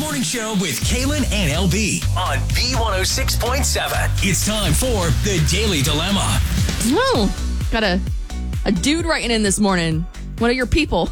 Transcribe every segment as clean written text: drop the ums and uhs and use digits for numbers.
Morning Show with Kaylin and LB on B106.7. It's time for the Daily Dilemma. Oh, got a dude writing in this morning. What are your people?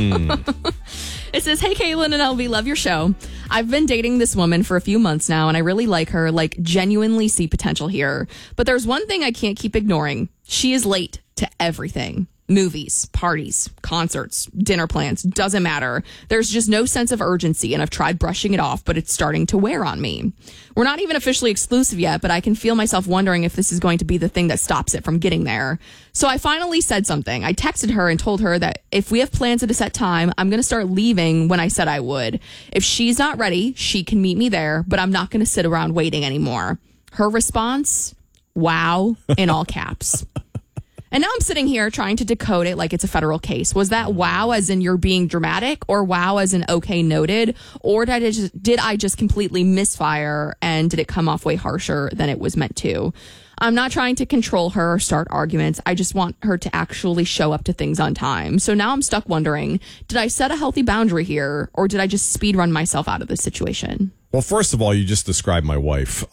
It says, hey, Kaylin and LB, love your show. I've been dating this woman for a few months now, and I really like her, genuinely see potential here. But there's one thing I can't keep ignoring. She is late to everything. Movies, parties, concerts, dinner plans, doesn't matter. There's just no sense of urgency, and I've tried brushing it off, but it's starting to wear on me. We're not even officially exclusive yet, but I can feel myself wondering if this is going to be the thing that stops it from getting there. So I finally said something. I texted her and told her that if we have plans at a set time, I'm going to start leaving when I said I would. If she's not ready, she can meet me there, but I'm not going to sit around waiting anymore. Her response, wow, in all caps. And now I'm sitting here trying to decode it like it's a federal case. Was that wow as in you're being dramatic, or wow as in okay, noted? Or did I just completely misfire, and did it come off way harsher than it was meant to? I'm not trying to control her or start arguments. I just want her to actually show up to things on time. So now I'm stuck wondering, did I set a healthy boundary here, or did I just speed run myself out of this situation? Well, first of all, you just described my wife.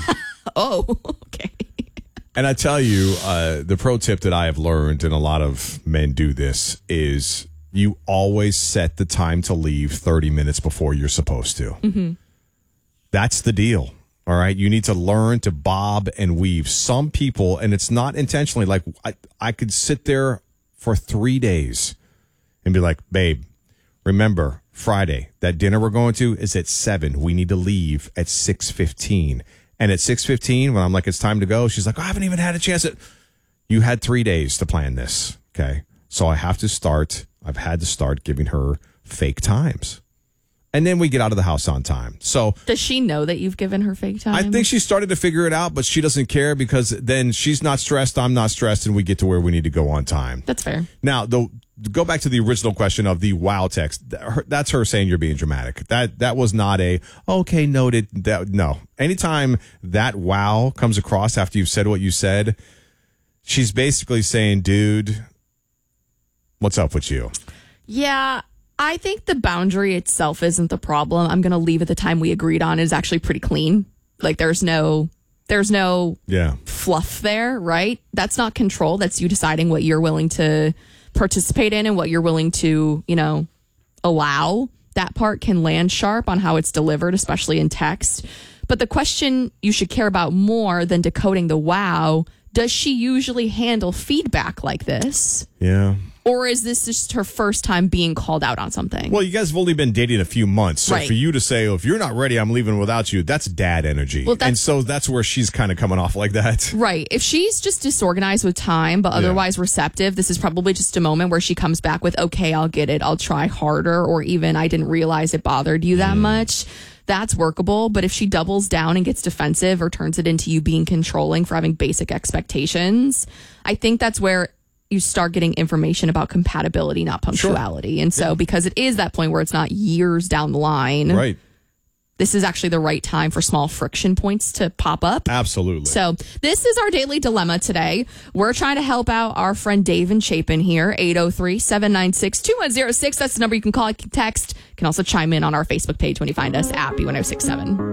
Oh, okay. And I tell you, the pro tip that I have learned, and a lot of men do this, is you always set the time to leave 30 minutes before you're supposed to. Mm-hmm. That's the deal. All right. You need to learn to bob and weave. Some people, and it's not intentionally, like I could sit there for 3 days and be like, babe, remember Friday, that dinner we're going to is at 7. We need to leave at 6:15. And at 6:15, when I'm like, it's time to go, she's like, I haven't even had a chance. You had 3 days to plan this. Okay. So I've had to start giving her fake times. And then we get out of the house on time. So does she know that you've given her fake time? I think she started to figure it out, but she doesn't care because then she's not stressed, I'm not stressed, and we get to where we need to go on time. That's fair. Now, go back to the original question of the wow text. That's her saying you're being dramatic. That was not a, okay, noted. No. Anytime that wow comes across after you've said what you said, she's basically saying, dude, what's up with you? Yeah. I think the boundary itself isn't the problem. I'm going to leave at the time we agreed on is actually pretty clean. Like there's no fluff there, right? That's not control. That's you deciding what you're willing to participate in and what you're willing to, allow. That part can land sharp on how it's delivered, especially in text. But the question you should care about more than decoding the wow, does she usually handle feedback like this? Yeah. Or is this just her first time being called out on something? Well, you guys have only been dating a few months. So right. For you to say, if you're not ready, I'm leaving without you, that's dad energy. Well, and so that's where she's kind of coming off like that. Right. If she's just disorganized with time, but otherwise receptive, this is probably just a moment where she comes back with, okay, I'll get it. I'll try harder. Or even, I didn't realize it bothered you that much. That's workable. But if she doubles down and gets defensive or turns it into you being controlling for having basic expectations, I think that's where you start getting information about compatibility, not punctuality. Sure. And so because it is that point where it's not years down the line, right? This is actually the right time for small friction points to pop up. Absolutely. So this is our daily dilemma today. We're trying to help out our friend Dave in Chapin here, 803-796-2106. That's the number you can call, text. You can also chime in on our Facebook page when you find us at B1067.